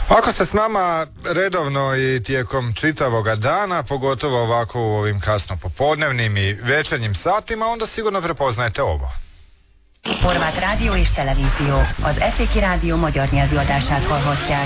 Ako ste s nama redovno i tijekom čitavoga dana, pogotovo ovako u ovim kasno popodnevnim i večernjim satima, onda sigurno prepoznajete ovo. Horváth Rádió és Televízió, az Etléki Rádió magyar nyelvű adását hallhatják.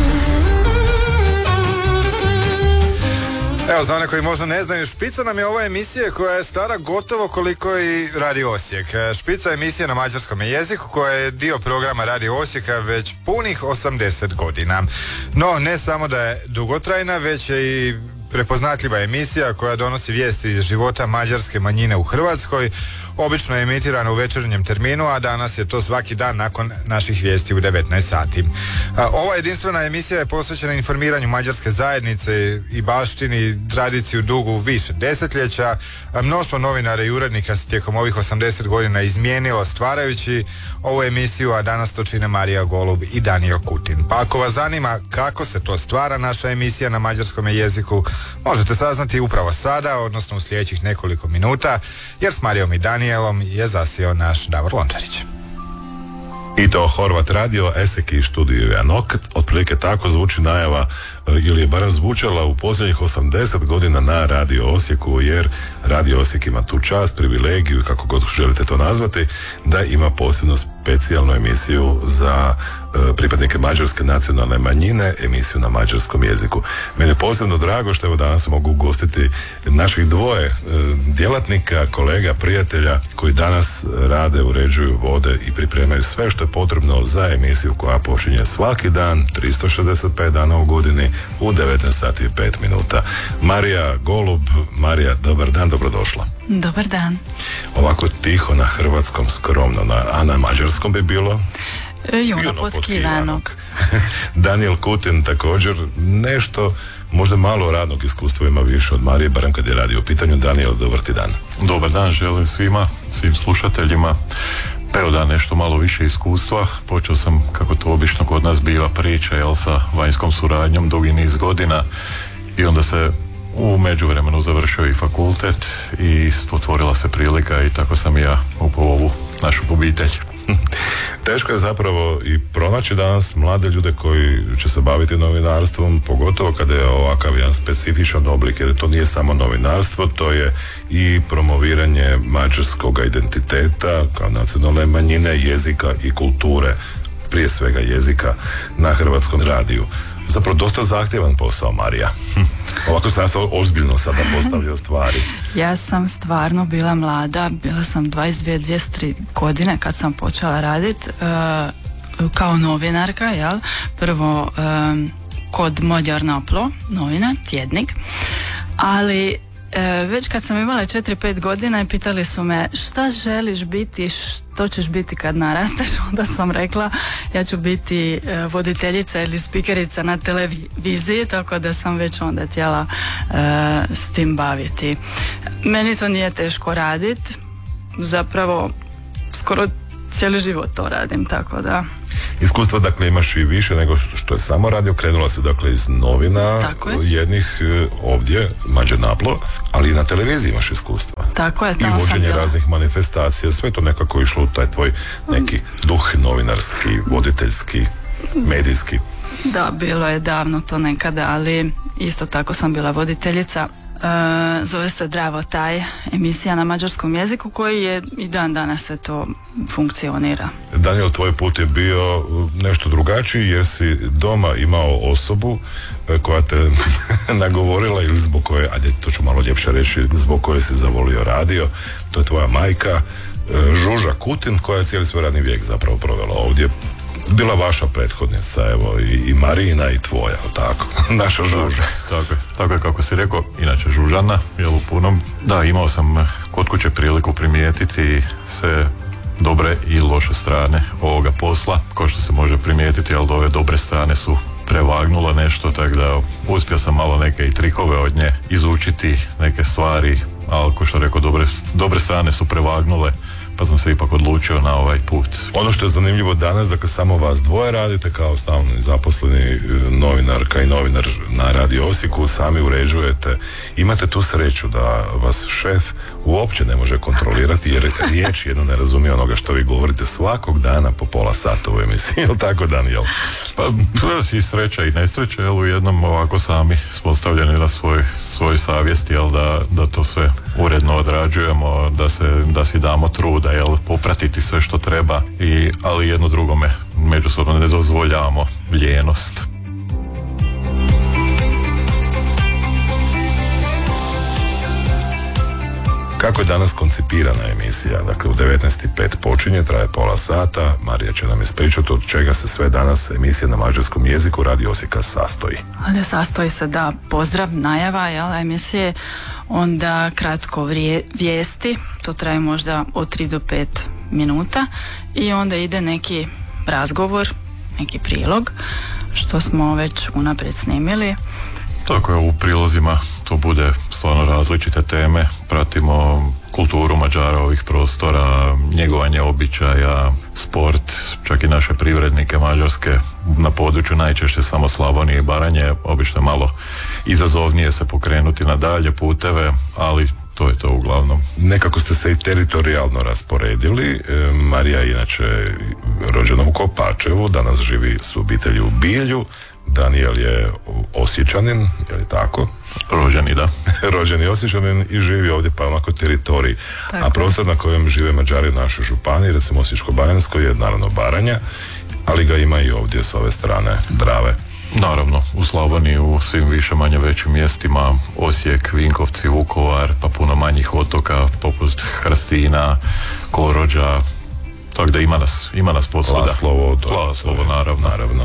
Evo, za one koji možda ne znaju, Špica nam je ova emisija koja je stara gotovo koliko i Radio Osijek. Špica je emisija na mađarskom jeziku koja je dio programa Radio Osijeka već punih 80 godina. No, ne samo da je dugotrajna, već je i prepoznatljiva emisija koja donosi vijesti iz života mađarske manjine u Hrvatskoj. Obično je emitirana u večernjem terminu, a danas je to svaki dan nakon naših vijesti u 19 sati. Ova jedinstvena emisija je posvećena informiranju mađarske zajednice i baštini, tradiciju dugu više desetljeća. Mnoštvo novinara i urednika se tijekom ovih 80 godina izmijenilo stvarajući ovu emisiju, a danas to čine Marija Golub i Daniel Kutin. Pa ako vas zanima kako se to stvara naša emisija na mađarskom jeziku, možete saznati upravo sada, odnosno u sljedećih nekoliko minuta, jer s Marijom i Danielom je zasio naš Davor Lončarić. I to Horváth Radio, Eseki Studio Janok, otprilike tako zvuči najava, ili je barem zvučala u posljednjih 80 godina na Radio Osijeku, jer Radio Osijek ima tu čast, privilegiju, kako god želite to nazvati, da ima posebno specijalnu emisiju za pripadnike mađarske nacionalne manjine, emisiju na mađarskom jeziku. Meni je posebno drago što evo danas mogu ugostiti naših dvoje djelatnika, kolega, prijatelja koji danas rade, uređuju, vode i pripremaju sve što je potrebno za emisiju koja počinje svaki dan, 365 dana u godini, u 19 sati i 5 minuta. Marija Golub. Marija, dobar dan, dobrodošla. Dobar dan. Ovako tiho na hrvatskom, skromno, a na mađarskom bi bilo? Juno Podkivanog. Daniel Kutin također nešto, možda malo radnog iskustva ima više od Marije, barem kad je radio u pitanju. Daniel, dobar ti dan. Dobar dan, želim svim slušateljima. Pa evo da, nešto malo više iskustva. Počeo sam, kako to obično kod nas biva priča, sa vanjskom suradnjom dugi niz godina i onda se u međuvremenu završio i fakultet i otvorila se prilika i tako sam i ja upao u ovu našu obitelj. Teško je zapravo i pronaći danas mlade ljude koji će se baviti novinarstvom, pogotovo kada je ovakav jedan specifičan oblik, jer to nije samo novinarstvo, to je i promoviranje mađarskog identiteta kao nacionalne manjine, jezika i kulture, prije svega jezika, na Hrvatskom radiju. Zapravo dosta zahtjevan posao, Marija. Ovako sam ozbiljno sada postavljao stvari. Ja sam stvarno bila mlada, bila sam 22-23 godine kad sam počela raditi kao novinarka, jel? Prvo kod Magyar Napló, novina, tjednik, ali već kad sam imala 4-5 godina i pitali su me šta želiš biti, što ćeš biti kad narasteš, onda sam rekla ja ću biti voditeljica ili spikerica na televiziji, tako da sam već onda htjela s tim baviti. Meni to nije teško raditi, zapravo skoro cijeli život to radim, tako da... Iskustva, dakle, imaš i više nego što je samo radio. Krenula se, dakle, iz novina jednih ovdje, Magyar Napló, ali i na televiziji imaš iskustva. Tako je, i vođenje raznih manifestacija, sve to nekako išlo u taj tvoj neki duh novinarski, voditeljski, medijski. Da, bilo je davno to nekada, ali isto tako sam bila voditeljica. Zove se Dravo taj, emisija na mađarskom jeziku koji je i dan danas se to funkcionira. Daniel, tvoj put je bio nešto drugačiji jer si doma imao osobu koja te nagovorila ili zbog koje, ajde to ću malo ljepše reći, zbog koje si zavolio radio. To je tvoja majka Žuža Kutin, koja je cijeli svoj radni vijek zapravo provela ovdje. Bila vaša prethodnica, evo, i Marina i tvoja, tako? Naša Žuža. Tako je kako si rekao, inače Žužana, jel u punom. Da, imao sam kod kuće priliku primijetiti sve dobre i loše strane ovoga posla, kao što se može primijetiti, ali ove dobre strane su prevagnula nešto, tako da uspio sam malo neke i trikove od nje izučiti, neke stvari, ali kao što rekao, dobre strane su prevagnule, pa sam se ipak odlučio na ovaj put. Ono što je zanimljivo danas, dakle samo vas dvoje radite kao stalni zaposleni novinarka i novinar na Radio Osijeku, sami uređujete. Imate tu sreću da vas šef uopće ne može kontrolirati jer riječ jedno ne razumije onoga što vi govorite svakog dana po pola sata u emisiji. Jel tako, Daniel? Pa i sreća i nesreća, jel, u jednom ovako sami smo ostavljeni na svoj savjesti, jel, da to sve uredno odrađujemo, da si damo truda, jel, popratiti sve što treba, ali jedno drugome međusobno ne dozvoljavamo lijenost. Kako je danas koncipirana emisija? Dakle, u 19.05 počinje, traje pola sata. Marija će nam ispričati od čega se sve danas emisija na mađarskom jeziku Radio Osijeka sastoji. Ali sastoji se da pozdrav, najava, jel, emisije, onda kratko vijesti, to traje možda od 3 do 5 minuta i onda ide neki razgovor, neki prilog, što smo već unaprijed snimili. Tako je, u prilozima to bude stvarno različite teme, pratimo kulturu Mađara ovih prostora, njegovanje običaja, sport, čak i naše privrednike mađarske na području najčešće samo Slavonije i Baranje, obično malo izazovnije se pokrenuti na dalje puteve, ali to je to uglavnom. Nekako ste se i teritorijalno rasporedili. Marija je inače rođena u Kopačevu, danas živi s obitelji u Bilju. Daniel je Osječanin, je li tako? Rođeni, da. Rođeni Osječanin i živi ovdje pa onako teritorij. Tako. A prostor na kojem žive Mađari u našoj županiji, recimo Osječko-baranjskoj, je naravno Baranja, ali ga ima i ovdje s ove strane Drave. Naravno, u Slavoniji, u svim više manje većim mjestima, Osijek, Vinkovci, Vukovar, pa puno manjih otoka poput Hrstina, Korođa, tako da ima nas posvuda. Laslovo, naravno.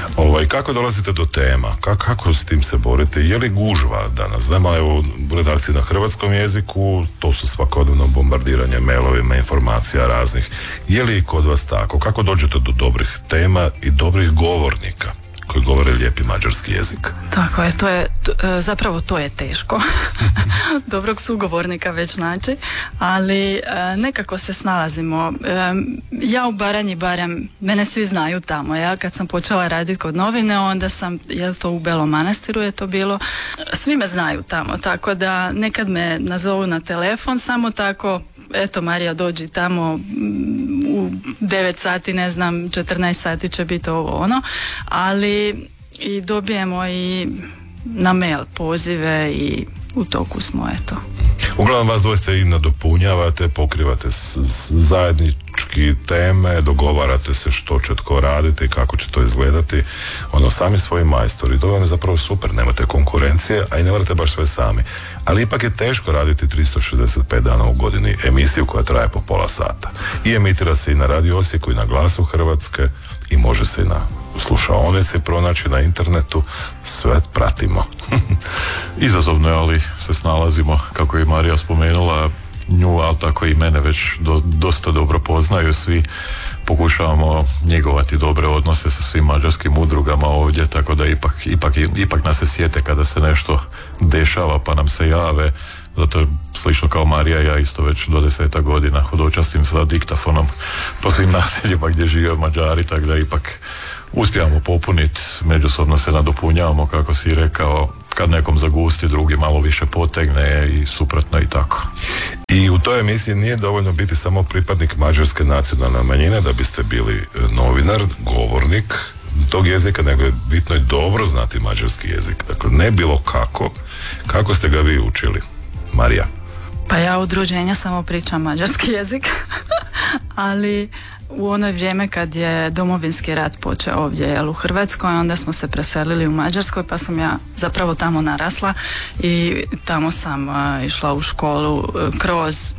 Kako dolazite do tema? Kako s tim se borite? Je li gužva danas? Znamo, evo, u redakciji na hrvatskom jeziku, to su svakodnevno bombardiranje mailovima, informacija raznih. Je li kod vas tako? Kako dođete do dobrih tema i dobrih govornika koji govore lijepi mađarski jezik? Tako je, zapravo to je teško. Dobrog sugovornika već naći, ali nekako se snalazimo. Ja u Baranji barem, mene svi znaju tamo. Ja kad sam počela raditi kod novine, onda sam, to u Belom Manastiru je to bilo, svi me znaju tamo, tako da nekad me nazovu na telefon, samo tako, eto Marija dođi tamo u 9 sati, ne znam, 14 sati će biti ovo ono, ali i dobijemo i na mail pozive i u toku smo, eto. Uglavnom vas dvoje i nadopunjavate, pokrivate zajednički teme, dogovarate se što će tko raditi, kako će to izgledati, sami svoji majstori. To vam je zapravo super, nemate konkurencije, a i ne morate baš sve sami. Ali ipak je teško raditi 365 dana u godini emisiju koja traje po pola sata. I emitira se i na Radio Osijeku i na Glasu Hrvatske i može se i na slušaonici pronaći na internetu, sve pratimo. Izazovno je, ali se snalazimo, kako je Marija spomenula, nju, ali tako i mene već dosta dobro poznaju, svi pokušavamo njegovati dobre odnose sa svim mađarskim udrugama ovdje, tako da ipak nas se sjete kada se nešto dešava pa nam se jave. Zato slično kao Marija, ja isto već do 10 godina hodočastim sa diktafonom po svim naseljima gdje žive Mađari, tako da ipak uspijamo popuniti, međusobno se nadopunjavamo, kako si rekao, kad nekom zagusti, drugi malo više potegne i suprotno i tako. I u toj emisiji nije dovoljno biti samo pripadnik mađarske nacionalne manjine da biste bili novinar, govornik tog jezika, nego je bitno i dobro znati mađarski jezik. Dakle, ne bilo kako ste ga vi učili? Marija? Pa ja od rođenja samo pričam mađarski jezik, ali u ono vrijeme kad je Domovinski rat počeo ovdje u Hrvatskoj, onda smo se preselili u Mađarskoj, pa sam ja zapravo tamo narasla i tamo sam išla u školu kroz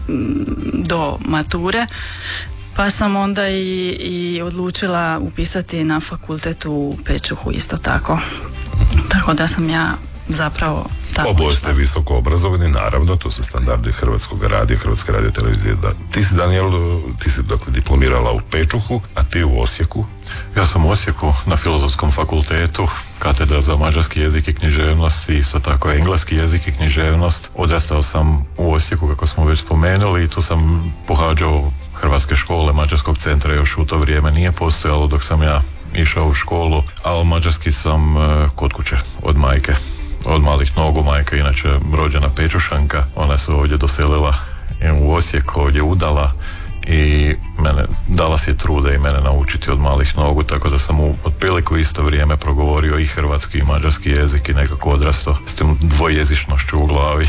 do mature, pa sam onda i odlučila upisati na fakultet u Pečuhu isto tako. Tako da sam ja zapravo oboje ste visoko obrazovani, naravno, to su standardi Hrvatskog radija, Hrvatske radiotelevizije. Ti si, Daniel, dakle diplomirala u Pečuhu, a ti u Osijeku? Ja sam u Osijeku na Filozofskom fakultetu, katedra za mađarski jezik i književnost, i isto tako engleski jezik i književnost. Odrastao sam u Osijeku, kako smo već spomenuli, i tu sam pohađao hrvatske škole, mađarskog centra još u to vrijeme nije postojalo dok sam ja išao u školu, ali mađarski sam kod kuće od majke. Od malih nogu, majka inače rođena Pečušanka, ona se ovdje doselila u Osijek, ovdje udala i dala si je truda i mene naučiti od malih nogu, tako da sam u otprilike u isto vrijeme progovorio i hrvatski i mađarski jezik i nekako odrastao s tim dvojezičnošću u glavi.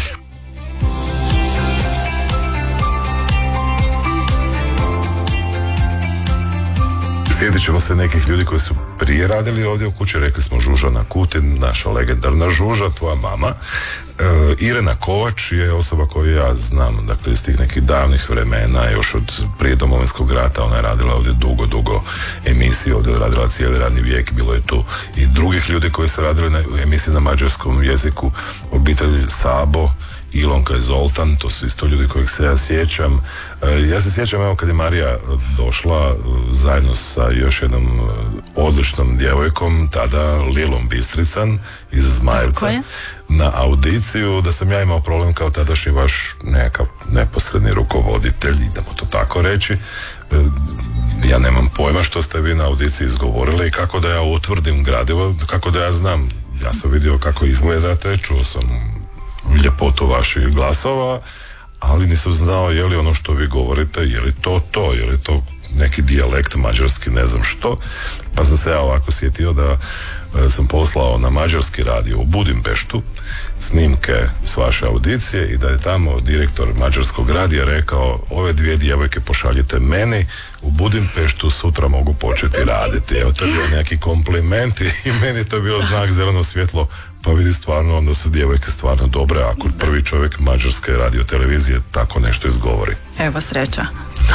Sjetit ćemo se nekih ljudi koji su prije radili ovdje u kući, rekli smo Žužana Kutin, naša legendarna Žuža, tvoja mama. Irena Kovač je osoba koju ja znam, dakle iz tih nekih davnih vremena, još od prije Domovinskog rata, ona je radila ovdje dugo emisije, ovdje je radila cijeli radni vijek, bilo je tu i drugih ljudi koji su radili na emisiji na mađarskom jeziku, obitelj Sabo, Ilonka i Zoltan, to su isto ljudi kojih se ja sjećam. Ja se sjećam, evo, kad je Marija došla zajedno sa još jednom odličnom djevojkom, tada Lilom Bistrican iz Zmajevca, na audiciju, da sam ja imao problem kao tadašnji vaš nekakav neposredni rukovoditelj, idemo to tako reći. Ja nemam pojma što ste vi na audiciji izgovorili i kako da ja utvrdim gradivo, kako da ja znam. Ja sam vidio kako izgledate, čuo sam ljepotu vaših glasova, ali nisam znao je li ono što vi govorite, je li to neki dijalekt mađarski, ne znam što, pa sam se ja ovako sjetio da sam poslao na mađarski radio u Budimpeštu snimke s vaše audicije i da je tamo direktor mađarskog radija rekao, ove dvije djevojke pošaljite meni u Budimpeštu, sutra mogu početi raditi. Evo, to je bio neki kompliment i meni to je bio znak zeleno svjetlo, pa vidi stvarno, onda su djevojke stvarno dobre ako prvi čovjek mađarske radiotelevizije tako nešto izgovori. Evo, sreća.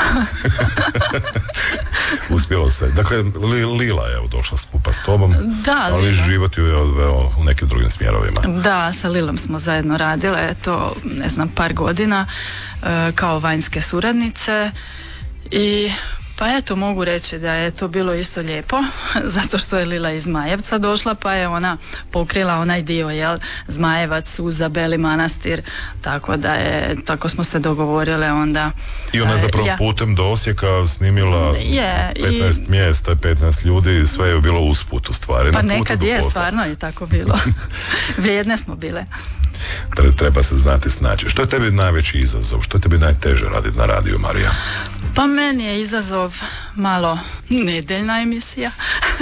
Uspjelo se. Dakle, Lila je došla skupa s tobom, da, ali Lila. život ju je odveo u nekim drugim smjerovima. Da, sa Lilom smo zajedno radile, eto, ne znam, par godina kao vanjske suradnice i pa eto, mogu reći da je to bilo isto lijepo, zato što je Lila iz Zmajevca došla, pa je ona pokrila onaj dio, jel, Zmajevac, Suza, Beli Manastir, tako smo se dogovorile onda. I ona je zapravo putem do Osijeka snimila 15 mjesta, 15 ljudi, sve je bilo usput u stvari. Pa nekad je, stvarno je tako bilo. Vrijedne smo bile. Treba se znati snaći. Što je tebi najveći izazov? Što je tebi najteže raditi na radiju, Marija? Pa meni je izazov malo nedjeljna emisija.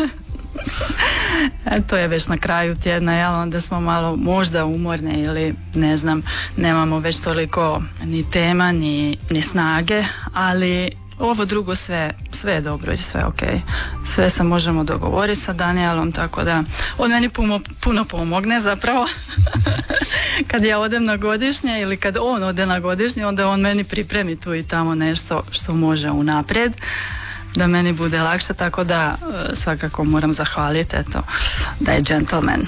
To je već na kraju tjedna, jel? Onda smo malo možda umorne ili ne znam, nemamo već toliko ni tema, ni snage, ali ovo drugo sve je dobro i sve ok. Sve se možemo dogovoriti sa Danielom, tako da on meni puno pomogne zapravo. Kad ja odem na godišnje ili kad on ode na godišnje, onda on meni pripremi tu i tamo nešto što može unaprijed, da meni bude lakše, tako da svakako moram zahvaliti, eto, da je gentleman.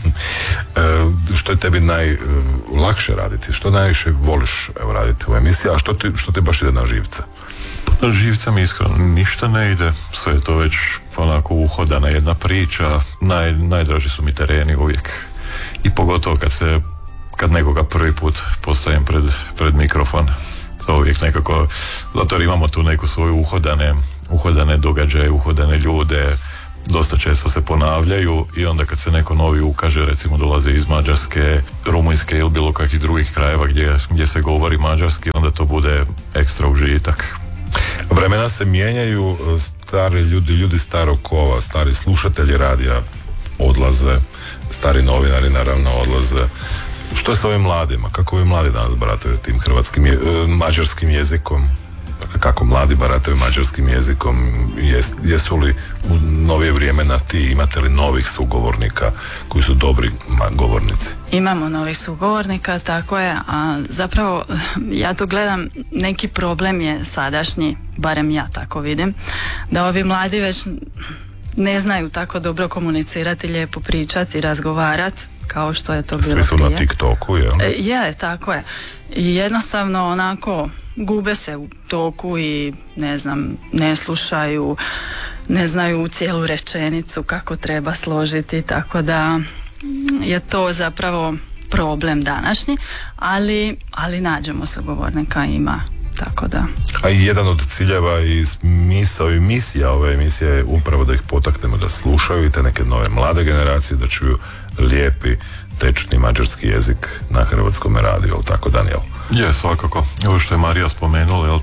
Što je tebi najlakše raditi? Što najviše voliš raditi u emisiji, a što ti baš ide na živce? Na živce mi iskreno ništa ne ide, sve je to već onako uhodana jedna priča, najdraži su mi tereni uvijek i pogotovo kad nekoga prvi put postavim pred mikrofon, to uvijek nekako, zato jer imamo tu neku svoju uhodane događaje, uhodane ljude, dosta često se ponavljaju i onda kad se neko novi ukaže, recimo dolaze iz Mađarske, Rumunjske ili bilo kakvih drugih krajeva gdje se govori mađarski, onda to bude ekstra užitak. Vremena se mijenjaju, stari ljudi starog kova, stari slušatelji radija odlaze, stari novinari naravno odlaze. Što je s ovim mladima? Kako ovi mladi danas barataju tim mađarskim jezikom? Dakle, kako mladi barataju mađarskim jezikom? Jesu li u novije vrijeme imate li novih sugovornika koji su dobri govornici? Imamo novih sugovornika, tako je, a zapravo ja to gledam, neki problem je sadašnji, barem ja tako vidim, da ovi mladi već ne znaju tako dobro komunicirati, lijepo pričati, razgovarati, kao što je to bilo prije. Svi su na TikToku, jel? Je, tako je. I jednostavno onako gube se u toku i ne znam, ne slušaju, ne znaju cijelu rečenicu kako treba složiti, tako da je to zapravo problem današnji, ali nađemo sugovornika, ima, tako da. A i jedan od ciljeva i smisao i misija ove emisije je upravo da ih potaknemo da slušaju i te neke nove mlade generacije, da čuju lijepi, tečni mađarski jezik na hrvatskom radiju, jel tako, Daniel? Je, svakako. Ovo što je Marija spomenula, jel te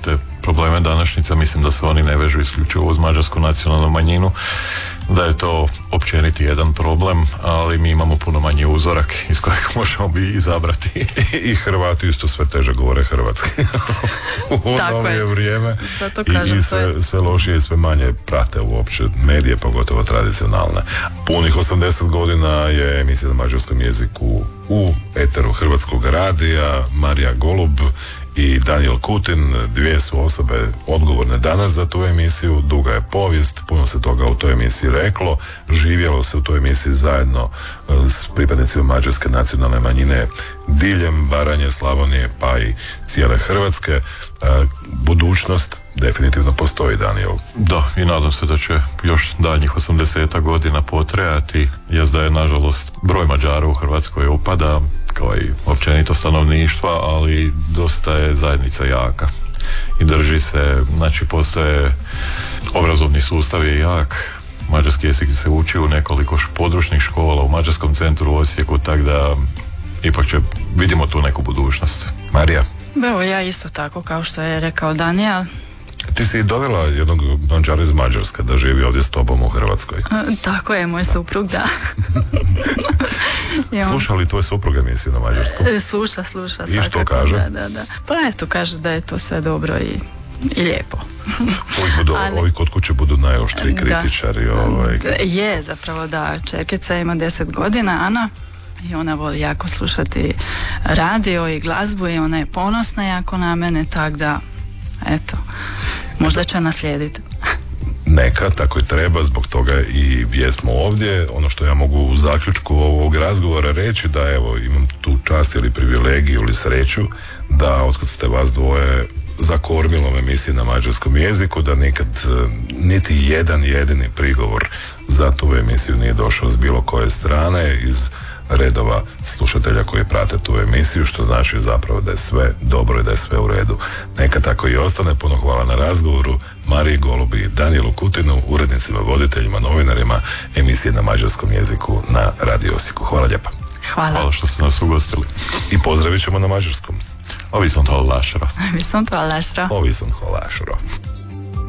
probleme današnjica, mislim da se oni ne vežu isključivo uz mađarsku nacionalnu manjinu, da je to općeniti jedan problem, ali mi imamo puno manji uzorak iz kojeg možemo bi izabrati. I Hrvati isto sve teže govore hrvatski u novije vrijeme i sve lošije i sve manje prate uopće medije, pogotovo tradicionalne. Punih 80 godina je emisija na mađarskom jeziku u eteru Hrvatskog radija. Marija Golub i Daniel Kutin, dvije su osobe odgovorne danas za tu emisiju. Duga je povijest, puno se toga u toj emisiji reklo, živjelo se u toj emisiji zajedno s pripadnicima mađarske nacionalne manjine diljem Baranje, Slavonije pa i cijele Hrvatske. Budućnost definitivno postoji, Daniel. Da, i nadam se da će još daljnjih 80 godina potrajati. Jest da je nažalost broj Mađara u Hrvatskoj opada, kao i općenito stanovništva, ali dosta je zajednica jaka i drži se, znači postoje, obrazovni sustav je jak, mađarski jezik se uči u nekoliko područnih škola u Mađarskom centru u Osijeku, tako da ipak vidimo tu neku budućnost. Marija? Evo, ja isto tako kao što je rekao Daniel. Ti si dovela jednog Mađara iz Mađarske da živi ovdje s tobom u Hrvatskoj. Tako je, moj suprug, da. Sluša li tvoj suprug emisiju na mađarskom? Sluša. I što kaže? Da. Pa eto, kaže da je to sve dobro i lijepo. Ovi kod kuće budu najoštriji kritičari. Je, zapravo da. Čerkica ima 10 godina, Ana. I ona voli jako slušati radio i glazbu i ona je ponosna jako na mene, tak da eto, možda će naslijediti. Neka, tako i treba, zbog toga i jesmo ovdje. Ono što ja mogu u zaključku ovog razgovora reći, da evo, imam tu čast ili privilegiju ili sreću da otkad ste vas dvoje za kormilom emisije na mađarskom jeziku, da nikad niti jedan jedini prigovor za tu emisiju nije došao s bilo koje strane iz redova slušatelja koji prate tu emisiju, što znači zapravo da je sve dobro i da je sve u redu. Neka tako i ostane. Puno hvala na razgovoru Mariji Golubi i Danielu Kutinu, urednicima, voditeljima, novinarima emisije na mađarskom jeziku na Radio Osijeku. Hvala lijepa. Hvala što ste nas ugostili. I pozdravit ćemo na mađarskom. Viszont hallásra. Viszont hallásra. Viszont hallásra.